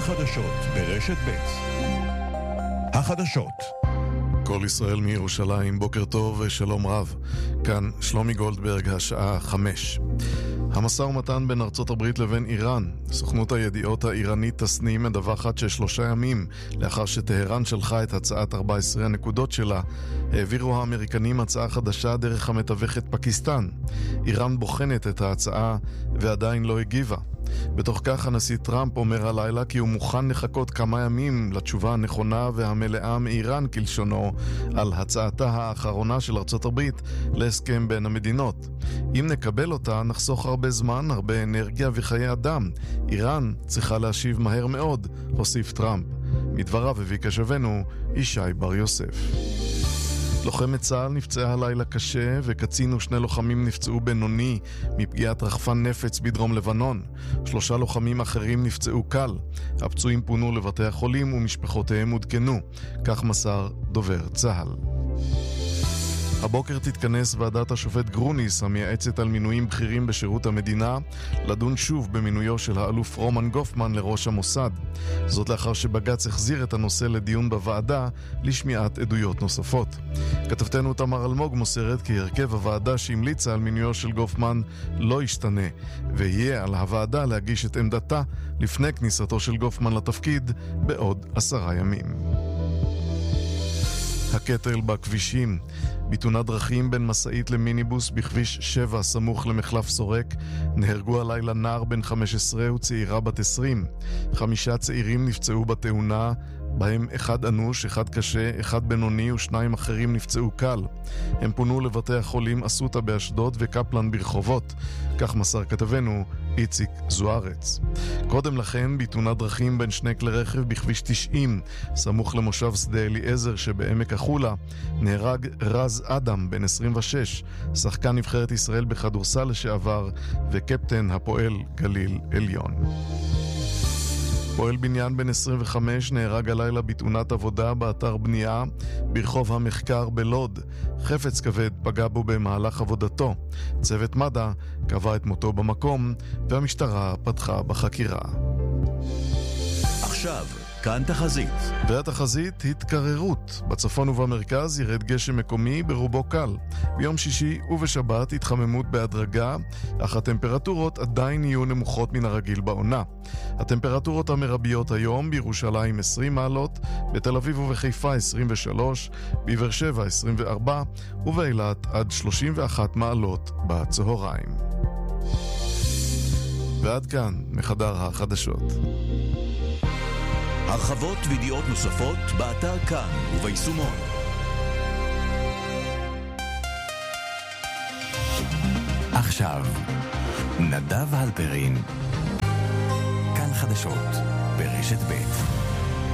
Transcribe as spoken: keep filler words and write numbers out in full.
חדשות ברשת ב'. החדשות. כל ישראל מירושלים, בוקר טוב ושלום רב. כאן שלומי גולדברג, השעה חמש. המשא ומתן בין ארצות הברית לבין איראן. סוכנות הידיעות האיראנית תסנים מדווחת ששלושה ימים לאחר שטהרן שלחה את הצעת ארבע עשרה הנקודות שלה, העבירו האמריקנים הצעה חדשה דרך המתווכת פקיסטן. איראן בוחנת את ההצעה ועדיין לא הגיבה. בתוך כך הנשיא טראמפ אומר הלילה כי הוא מוכן לחכות כמה ימים לתשובה הנכונה והמלאה מאיראן כלשונו על הצעתה האחרונה של ארצות הברית להסכם בין המדינות. אם נקבל אותה נחסוך הרבה זמן, הרבה אנרגיה וחיי אדם. איראן צריכה להשיב מהר מאוד, הוסיף טראמפ. מדבריו הביא קשבנו ישי בר יוסף. לוחמת צה"ל נפצעה הלילה קשה וקצין ושני לוחמים נפצעו בינוני מפגיעת רחפן נפץ בדרום לבנון. שלושה לוחמים אחרים נפצעו קל. הפצועים פונו לבתי החולים ומשפחותיהם עודכנו, כך מסר דובר צה"ל. הבוקר תתכנס ועדת השופט גרוניס המייעצת על מינויים בכירים בשירות המדינה לדון שוב במינויו של האלוף רומן גופמן לראש המוסד. זאת לאחר שבג"ץ החזיר את הנושא לדיון בוועדה לשמיעת עדויות נוספות. כתבתנו תמר אלמוג מוסרת כי הרכב הוועדה שהמליצה על מינויו של גופמן לא ישתנה, ויהיה על הוועדה להגיש את עמדתה לפני כניסתו של גופמן לתפקיד בעוד עשרה ימים. הקטל בכבישים. בתאונת דרכים בין מסעית למיניבוס בכביש שבע סמוך למחלף סורק נהרגו הלילה נער בן חמש עשרה וצעירה בת עשרים. חמישה צעירים נפצעו בתאונה, בהם אחד אנוש, אחד קשה, אחד בינוני ושניים אחרים נפצעו קל. הם פונו לבתי החולים אסותא באשדוד וקפלן ברחובות, כך מסר כתבנו איציק זוארץ. קודם לכן, בתאונת דרכים בין שני כלי רכב בכביש תשעים, סמוך למושב שדה אליעזר שבעמק החולה, נהרג רז אדם בן עשרים ושש, שחקן נבחרת ישראל בכדורסל לשעבר וקפטן הפועל גליל עליון. פועל בניין בן עשרים וחמש נהרג הלילה בתאונת עבודה באתר בנייה ברחוב המחקר בלוד. חפץ כבד פגע בו במהלך עבודתו. צוות מד"א קבע את מותו במקום והמשטרה פתחה בחקירה. עכשיו כאן תחזית. והתחזית התקררות. בצפון ובמרכז ירד גשם מקומי ברובו קל. ביום שישי ובשבת התחממות בהדרגה, אך הטמפרטורות עדיין יהיו נמוכות מן הרגיל בעונה. הטמפרטורות המרביות היום בירושלים עשרים מעלות, בתל אביב ובחיפה עשרים ושלוש, בבאר שבע עשרים וארבע ובאילת עד שלושים ואחת מעלות בצהריים. ועד כאן מחדר החדשות. הרחבות וידיעות נוספות באתר כאן וביישומון. עכשיו נדב הלפרין, כאן חדשות ברשת ב'.